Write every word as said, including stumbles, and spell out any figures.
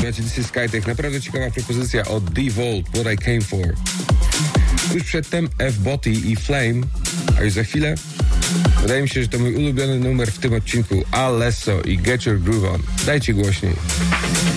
Słuchajcie, this is Skytech. Naprawdę ciekawa propozycja od D-Volt, What I Came For. Już przedtem F-Boty i Flame, a już za chwilę wydaje mi się, że to mój ulubiony numer w tym odcinku, Alesso i Get Your Groove On. Dajcie głośniej.